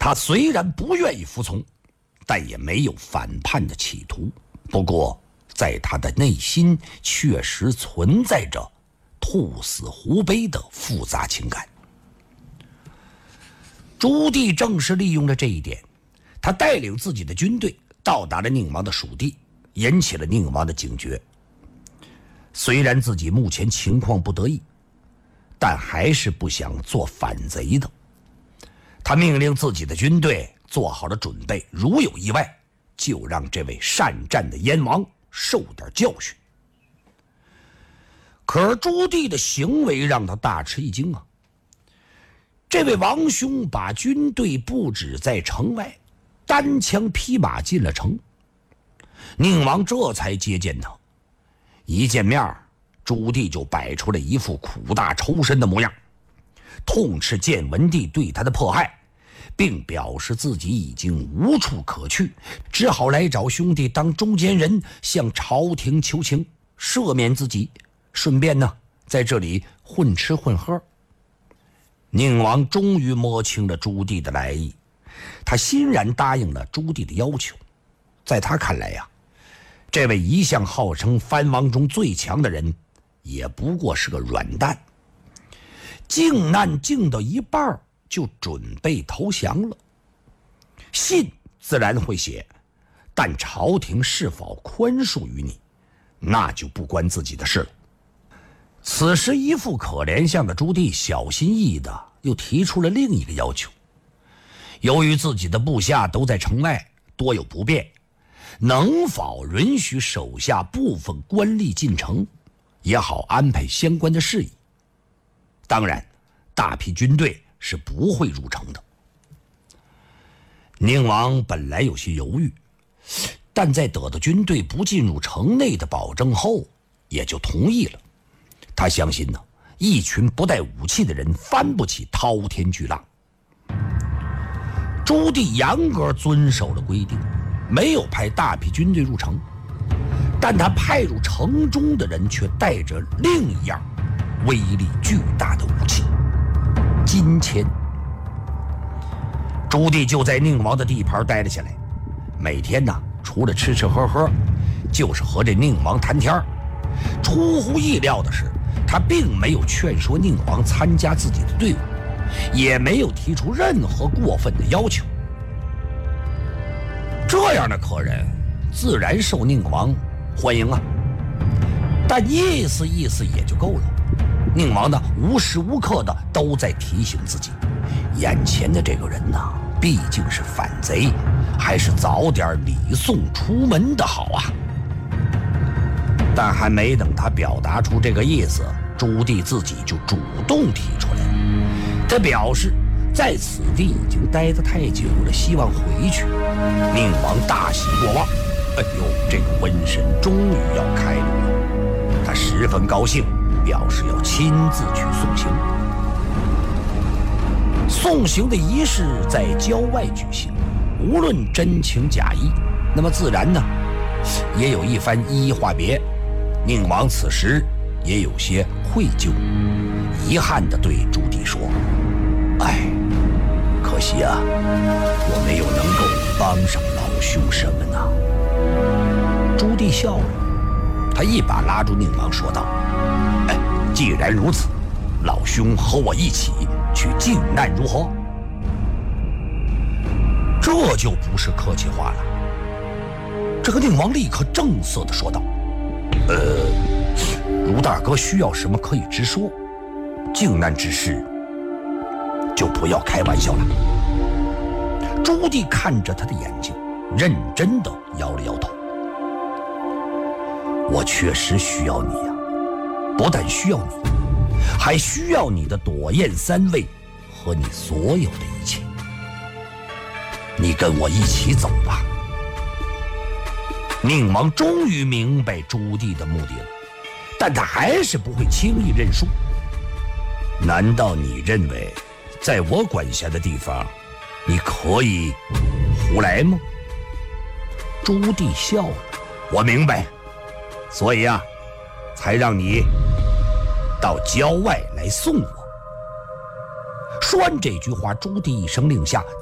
他虽然不愿意服从，但也没有反叛的企图。不过在他的内心确实存在着兔死狐悲的复杂情感。朱棣正是利用了这一点，他带领自己的军队到达了宁王的属地，引起了宁王的警觉。虽然自己目前情况不得已，但还是不想做反贼的。他命令自己的军队做好了准备，如有意外，就让这位善战的燕王受点教训。可是朱棣的行为让他大吃一惊啊！这位王兄把军队布置在城外，单枪匹马进了城。宁王这才接见他，一见面，朱棣就摆出了一副苦大仇深的模样，痛斥建文帝对他的迫害，并表示自己已经无处可去，只好来找兄弟当中间人，向朝廷求情，赦免自己，顺便呢在这里混吃混喝。宁王终于摸清了朱棣的来意，他欣然答应了朱棣的要求。在他看来呀，这位一向号称藩王中最强的人，也不过是个软蛋，靖难靖到一半就准备投降了。信自然会写，但朝廷是否宽恕于你，那就不关自己的事了。此时一副可怜相的朱棣小心翼翼的又提出了另一个要求。由于自己的部下都在城外，多有不便，能否允许手下部分官吏进城，也好安排相关的事宜。当然，大批军队是不会入城的。宁王本来有些犹豫，但在得到军队不进入城内的保证后，也就同意了。他相信呢，一群不带武器的人翻不起滔天巨浪。朱棣严格遵守了规定，没有派大批军队入城，但他派入城中的人却带着另一样威力巨大的武器——金钱。朱棣就在宁王的地盘待了下来，每天呢，除了吃吃喝喝，就是和这宁王谈天。出乎意料的是，他并没有劝说宁王参加自己的队伍，也没有提出任何过分的要求。这样的客人自然受宁王欢迎啊，但意思意思也就够了。宁王呢，无时无刻的都在提醒自己，眼前的这个人呢，毕竟是反贼，还是早点礼送出门的好啊。但还没等他表达出这个意思，朱棣自己就主动提出来了。他表示在此地已经待得太久了，希望回去。宁王大喜过望，哎呦，这个瘟神终于要开路了。他十分高兴，表示要亲自去送行。送行的仪式在郊外举行，无论真情假意，那么自然呢，也有一番依依话别。宁王此时也有些愧疚，遗憾地对朱棣说：“哎，可惜啊，我没有能够帮上老兄什么呢。”朱棣笑了，他一把拉住宁王说道：“哎，既然如此，老兄和我一起去靖难如何？”这就不是客气话了。这个宁王立刻正色地说道：“卢大哥需要什么可以直说，靖难之事就不要开玩笑了。”朱棣看着他的眼睛，认真地摇了摇头：“我确实需要你呀，不但需要你，还需要你的朵雁三位和你所有的一切。你跟我一起走吧。”宁王终于明白朱棣的目的了，但他还是不会轻易认输。难道你认为在我管辖的地方你可以胡来吗？朱棣笑了：“我明白，所以啊，才让你到郊外来送我。”说完这句话，朱棣一声令下，